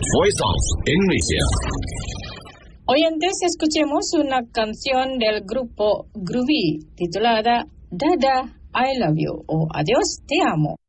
Voice of Indonesia. Oyentes, escuchemos una canción del grupo Groovy titulada Dada I Love You o Adiós Te Amo.